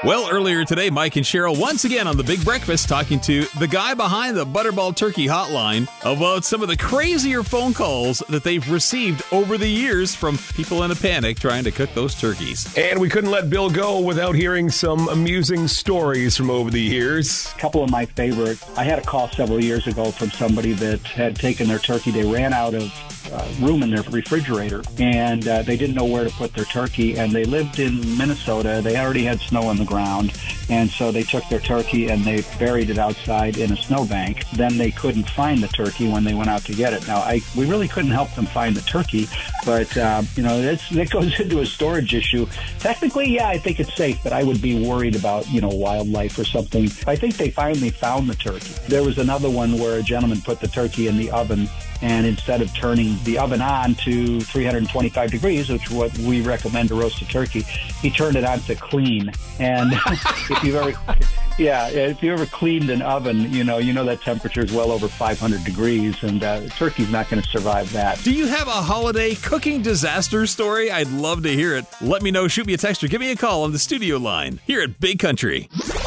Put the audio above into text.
Well, earlier today, Mike and Cheryl once again on The Big Breakfast talking to the guy behind the Butterball Turkey Hotline about some of the crazier phone calls that they've received over the years from people in a panic trying to cook those turkeys. And we couldn't let Bill go without hearing some amusing stories from over the years. A couple of my favorites. I had a call several years ago from somebody that had taken their turkey. They ran out of room in their refrigerator, and they didn't know where to put their turkey, and they lived in Minnesota. They already had snow on the ground, and so they took their turkey and they buried it outside in a snowbank. Then they couldn't find the turkey when they went out to get it. Now, we really couldn't help them find the turkey, but, that goes into a storage issue. Technically, yeah, I think it's safe, but I would be worried about, wildlife or something. I think they finally found the turkey. There was another one where a gentleman put the turkey in the oven, and instead of turning the oven on to 325 degrees, which is what we recommend to roast a turkey, he turned it on to clean. And if you ever cleaned an oven, you know that temperature is well over 500 degrees, and turkey's not going to survive that. Do you have a holiday cooking disaster story? I'd love to hear it. Let me know. Shoot me a text or give me a call on the studio line here at Big Country.